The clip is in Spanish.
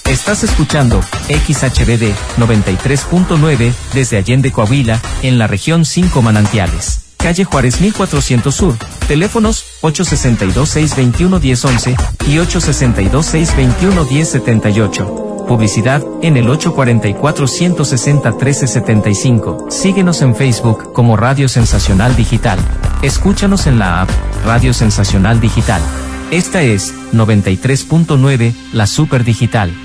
Estás escuchando XHBD 93.9 desde Allende, Coahuila, en la región 5 Manantiales. Calle Juárez 1400 Sur. Teléfonos 862-621-1011 y 862-621-1078. Publicidad en el 844-160-1375. Síguenos en Facebook como Radio Sensacional Digital. Escúchanos en la app Radio Sensacional Digital. Esta es 93.9, la Super Digital.